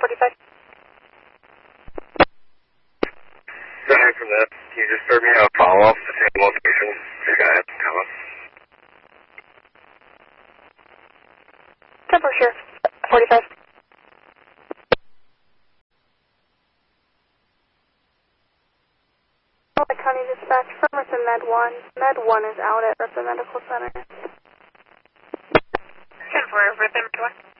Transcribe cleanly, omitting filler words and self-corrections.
45. Sorry from that. Can you just serve me a follow-up at the same location? This guy has coming. Tempo sure. 45. County Dispatch from Merthyr Med 1. Med 1 is out at Merthyr Medical Center. 10-4, Merthyr Med 1.